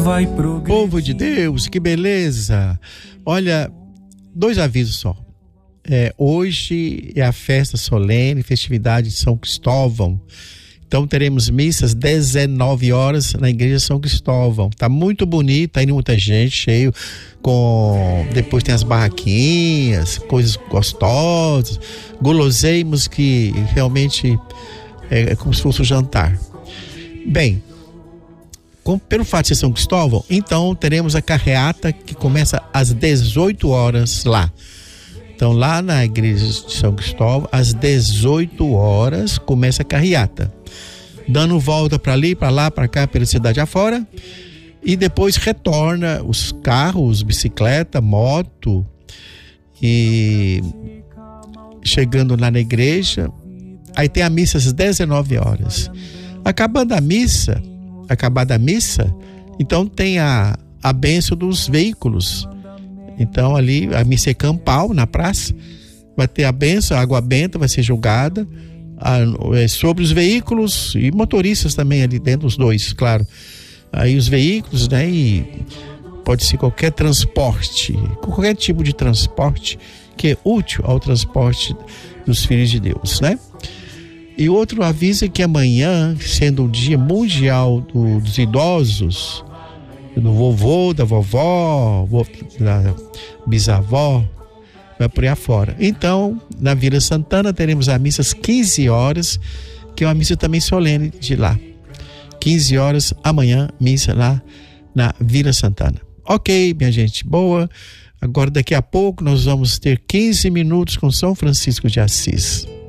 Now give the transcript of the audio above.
vai progredir. Povo de Deus, que beleza! Olha, 2 avisos só. Hoje é a festa solene, festividade de São Cristóvão. Então teremos missas 19 horas na igreja São Cristóvão. Tá muito bonito, tá indo muita gente, cheio depois tem as barraquinhas, coisas gostosas, guloseimas que realmente é como se fosse um jantar. Bem, pelo fato de ser São Cristóvão, então teremos a carreata que começa às 18 horas lá. Então lá na igreja de São Cristóvão, às 18 horas começa a carreata, dando volta para ali, para lá, para cá, pela cidade afora, e depois retorna os carros, bicicleta, moto, e chegando lá na igreja, aí tem a missa às 19 horas. Acabada a missa, então tem a bênção dos veículos. Então ali a missa é campal na praça, vai ter a bênção, a água benta vai ser jogada sobre os veículos e motoristas também ali dentro, os dois, claro. Aí os veículos, né, e pode ser qualquer transporte, qualquer tipo de transporte que é útil ao transporte dos filhos de Deus, né? E outro aviso é que amanhã, sendo o Dia Mundial dos Idosos, do vovô, da vovó, da bisavó, vai por aí afora. Então, na Vila Santana teremos a missa às 15 horas, que é uma missa também solene de lá. 15 horas amanhã, missa lá na Vila Santana. Ok, minha gente, boa. Agora daqui a pouco nós vamos ter 15 minutos com São Francisco de Assis.